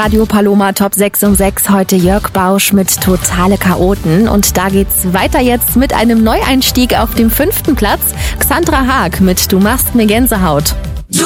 Radio Paloma Top 6 um 6, heute Jörg Bausch mit Totale Chaoten. Und da geht's weiter jetzt mit einem Neueinstieg auf dem 5. Platz. Xandra Haag mit Du machst mir Gänsehaut.